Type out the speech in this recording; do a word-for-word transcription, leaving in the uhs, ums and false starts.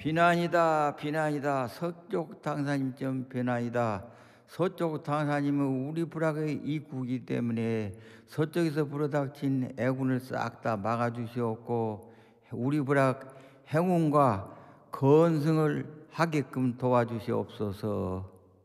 비난이다 비난이다 서쪽 당사님 좀 비난이다. 서쪽 당사님은 우리 부락의 이국이기 때문에 서쪽에서 불어닥친 애군을 싹 다 막아주시옵고 우리 부락 행운과 건승을 하게끔 도와주시옵소서.